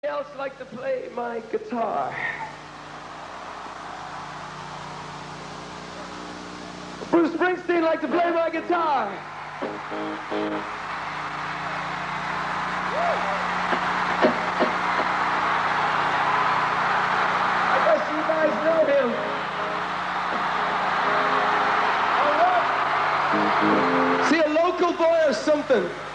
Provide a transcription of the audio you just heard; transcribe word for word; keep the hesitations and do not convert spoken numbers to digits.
Else like to play my guitar? Bruce Springsteen like to play my guitar. I guess you guys know him. All right. See, a local boy or something.